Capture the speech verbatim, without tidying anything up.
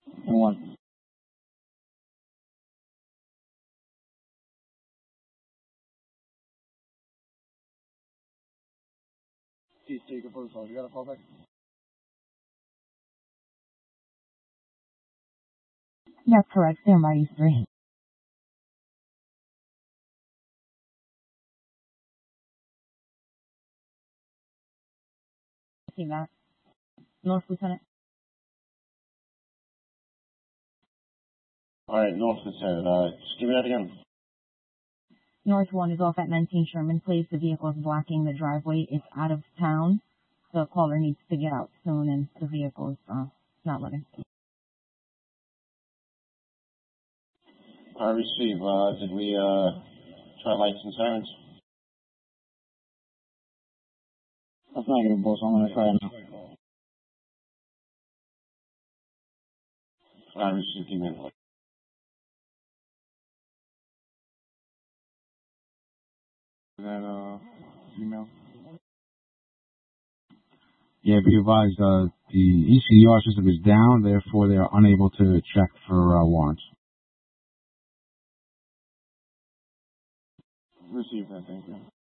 One. Please take a photo. You got a fallback? That's correct. Stand by East three. See that. North Lieutenant. Alright, North Lieutenant, uh, just give me that again. North one is off at nineteen Sherman Place. The vehicle is blocking the driveway. It's out of town. The caller needs to get out soon, and the vehicle is uh, not letting. I receive, uh, did we, uh, try lights and sirens? That's negative, boss. I'm gonna try it now. I received email. That, uh, email? Yeah, be advised, uh, the E C U R system is down, therefore they are unable to check for uh, warrants. Received that, thank you.